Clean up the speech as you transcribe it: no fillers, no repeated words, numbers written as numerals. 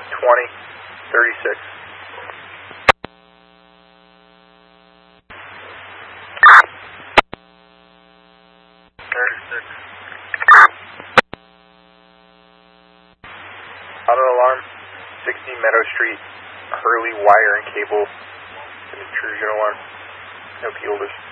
36. Auto alarm, 60 Meadow Street, Hurley wire and cable, an intrusion alarm, no key holders.